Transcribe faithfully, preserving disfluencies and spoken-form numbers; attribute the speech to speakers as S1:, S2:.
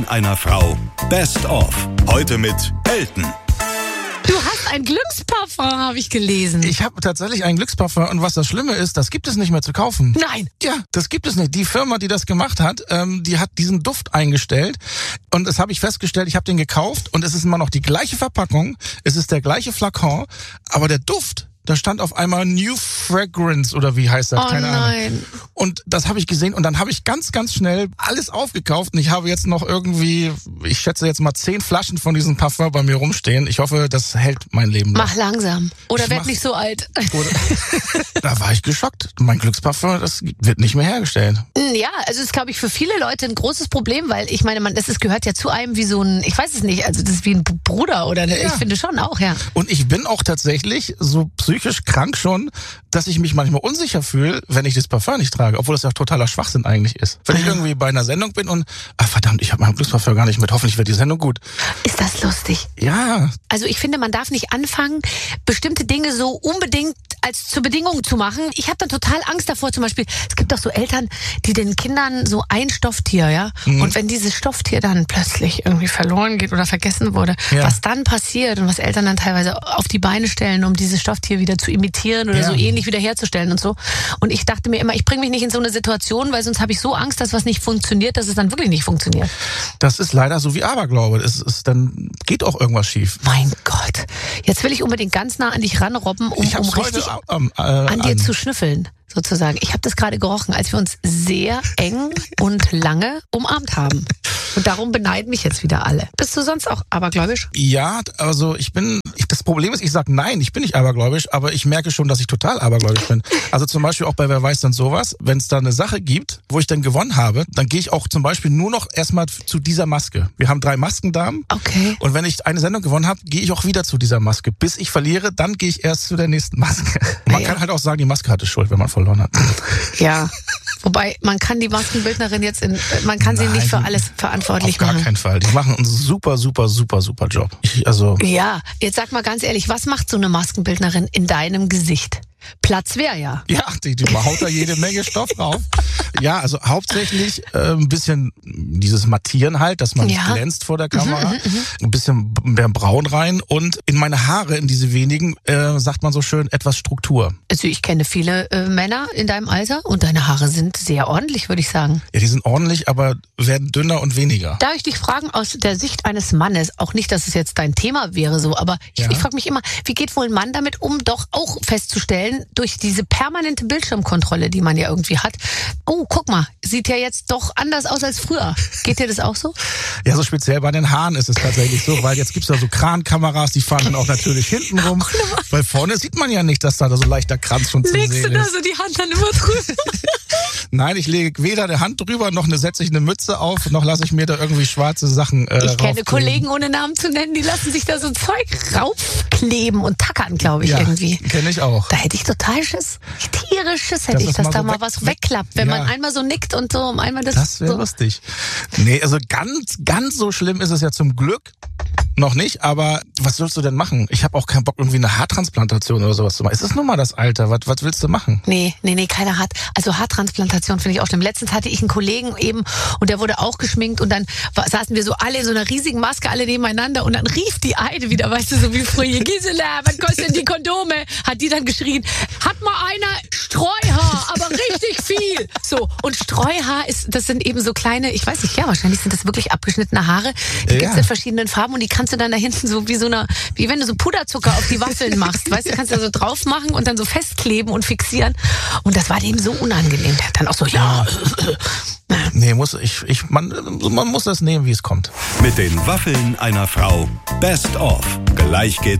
S1: einer Frau. Best of. Heute mit Elton.
S2: Du hast ein Glücksparfum, habe ich gelesen.
S3: Ich habe tatsächlich ein Glücksparfum und was das Schlimme ist, das gibt es nicht mehr zu kaufen.
S2: Nein.
S3: Ja, das gibt es nicht. Die Firma, die das gemacht hat, ähm, die hat diesen Duft eingestellt und das habe ich festgestellt, ich habe den gekauft und es ist immer noch die gleiche Verpackung, es ist der gleiche Flakon, aber der Duft, da stand auf einmal New Fragrance oder wie heißt das?
S2: Oh
S3: Keine
S2: nein.
S3: Ahnung. Und das habe ich gesehen und dann habe ich ganz, ganz schnell alles aufgekauft und ich habe jetzt noch irgendwie, ich schätze jetzt mal zehn Flaschen von diesem Parfum bei mir rumstehen. Ich hoffe, das hält mein Leben lang.
S2: Mach langsam. Oder
S3: Ich
S2: werd
S3: mach-
S2: nicht so alt.
S3: Oder, da war ich geschockt. Mein Glücksparfum, das wird nicht mehr hergestellt.
S2: Ja, also das ist, glaube ich, für viele Leute ein großes Problem, weil ich meine, man, das ist, gehört ja zu einem wie so ein, ich weiß es nicht, also das ist wie ein Bruder oder eine,
S3: Ja.
S2: ich finde schon auch, ja.
S3: Und ich bin auch tatsächlich so psychisch krank schon, dass ich mich manchmal unsicher fühle, wenn ich das Parfum nicht trage, obwohl das ja totaler Schwachsinn eigentlich ist. Wenn ich irgendwie bei einer Sendung bin und, ah verdammt, ich habe mein Glücksparfum gar nicht mit, hoffentlich wird die Sendung gut.
S2: Ist das lustig?
S3: Ja,
S2: Also ich finde, man darf nicht anfangen, bestimmte Dinge so unbedingt als zur Bedingung zu machen. Ich habe dann total Angst davor, zum Beispiel, es gibt doch so Eltern, die den Kindern so ein Stofftier, ja,
S3: Mhm.
S2: und wenn dieses Stofftier dann plötzlich irgendwie verloren geht oder vergessen wurde,
S3: Ja.
S2: was dann passiert und was Eltern dann teilweise auf die Beine stellen, um dieses Stofftier wieder zu imitieren oder
S3: Ja.
S2: so ähnlich wiederherzustellen und so. Und ich dachte mir immer, ich bringe mich nicht in so eine Situation, weil sonst habe ich so Angst, dass was nicht funktioniert, dass es dann wirklich nicht funktioniert.
S3: das ist leider so wie Aberglaube. Es ist, dann geht auch irgendwas schief.
S2: Mein Gott, jetzt will ich unbedingt ganz nah an dich ranrobben, um,
S3: Ich
S2: um
S3: hab's
S2: richtig
S3: heute ähm, äh,
S2: an dir
S3: an.
S2: zu schnüffeln, sozusagen. Ich habe das gerade gerochen, als wir uns sehr eng und lange umarmt haben. Und darum beneiden mich jetzt wieder alle. Bist du sonst auch abergläubisch?
S3: Ja, also ich bin, ich, das Problem ist, ich sag nein, ich bin nicht abergläubisch, aber ich merke schon, dass ich total abergläubisch bin. Also zum Beispiel auch bei Wer weiß denn sowas, wenn es da eine Sache gibt, wo ich dann gewonnen habe, dann gehe ich auch zum Beispiel nur noch erstmal zu dieser Maske. Wir haben drei Maskendamen.
S2: Okay.
S3: Und wenn ich eine Sendung gewonnen habe, gehe ich auch wieder zu dieser Maske. Bis ich verliere, dann gehe ich erst zu der nächsten Maske. Man
S2: Ja.
S3: kann halt auch sagen, die Maske hatte Schuld, wenn man verloren hat.
S2: Ja. Wobei, man kann die Maskenbildnerin jetzt in, man kann sie
S3: Nein,
S2: nicht für alles verantwortlich
S3: Auf gar
S2: machen.
S3: keinen Fall. Die machen einen super, super, super, super Job. Ich, also
S2: Ja, jetzt sag mal ganz ehrlich, was macht so eine Maskenbildnerin in deinem Gesicht? Platz wäre ja.
S3: ja, die, die haut da jede Menge Stoff drauf. Ja, also hauptsächlich äh, ein bisschen dieses Mattieren halt, dass man
S2: Ja.
S3: nicht glänzt vor der Kamera. Ein bisschen mehr Braun rein und in meine Haare, in diese wenigen, äh, sagt man so schön, etwas Struktur.
S2: Also ich kenne viele äh, Männer in deinem Alter und deine Haare sind sehr ordentlich, würde ich sagen.
S3: Ja, die sind ordentlich, aber werden dünner und weniger.
S2: Darf ich dich fragen, aus der Sicht eines Mannes, auch nicht, dass es jetzt dein Thema wäre so, aber ich,
S3: Ja.
S2: ich frage mich immer, wie geht wohl ein Mann damit um, doch auch festzustellen, durch diese permanente Bildschirmkontrolle, die man ja irgendwie hat, oh, guck mal, sieht ja jetzt doch anders aus als früher. Geht dir das auch so?
S3: Ja, so speziell bei den Haaren ist es tatsächlich so, weil jetzt gibt's ja so Krankameras, die fahren dann auch natürlich hinten rum, weil vorne sieht man ja nicht, dass da so leichter Kranz schon zu
S2: Legst du
S3: sehen
S2: da
S3: ist.
S2: so die Hand dann immer drüber?
S3: Nein, ich lege weder eine Hand drüber, noch eine, setze ich eine Mütze auf, noch lasse ich mir da irgendwie schwarze Sachen äh,
S2: Ich kenne
S3: raufkleben.
S2: Kollegen, ohne Namen zu nennen, die lassen sich da so Zeug raufkleben und tackern, glaube ich,
S3: Ja,
S2: irgendwie.
S3: kenne ich auch.
S2: Da hätte ich total Schiss. Tierisches hätte
S3: Dass
S2: ich,
S3: das
S2: dass
S3: mal
S2: da
S3: so
S2: mal
S3: weg-
S2: was
S3: weg-
S2: wegklappt, wenn
S3: Ja.
S2: man einmal so nickt und so, um einmal das,
S3: Das wäre
S2: so.
S3: lustig. Nee, also ganz, ganz so schlimm ist es ja zum Glück noch nicht, aber was sollst du denn machen? Ich habe auch keinen Bock, irgendwie eine Haartransplantation oder sowas zu machen. Es ist nun mal das Alter. Was, was willst du machen?
S2: Nee, nee, nee, keiner hat. Also Haartransplantation finde ich auch schlimm. Letztens hatte ich einen Kollegen eben und der wurde auch geschminkt und dann war, saßen wir so alle in so einer riesigen Maske, alle nebeneinander und dann rief die eine wieder, weißt du, so wie früher, Gisela, was kosten die Kondome? Hat die dann geschrien, hat mal einer Streuhaar, aber richtig viel. So, und Streuhaar ist, das sind eben so kleine, ich weiß nicht, ja, wahrscheinlich sind das wirklich abgeschnittene Haare. Die
S3: Ja.
S2: gibt's in verschiedenen Farben und die kannst du dann da hinten so wie so eine, wie wenn du so Puderzucker auf die Waffeln machst, weißt du, kannst du da so drauf machen und dann so festkleben und fixieren. Und das war dem so unangenehm. Der hat dann auch so, ja.
S3: Nee, muss ich, ich man, man muss das nehmen, wie es kommt.
S1: Mit den Waffeln einer Frau. Best of. Gleich geht's